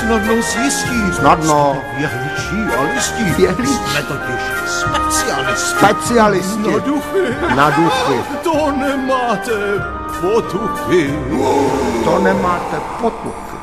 snadno zjistí. Snadno. Věhličí a listí. Jsme totiž specialisti. Specialisti. Na duchy. Na duchy. To nemáte potuchy. To nemáte potuchy.